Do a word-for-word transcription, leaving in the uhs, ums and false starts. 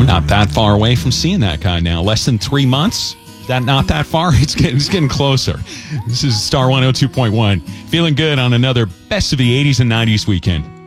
We're not that far away from seeing that guy now. Less than three months? Is that not that far? It's getting, it's getting closer. This is Star one oh two point one. Feeling good on another Best of the eighties and nineties weekend.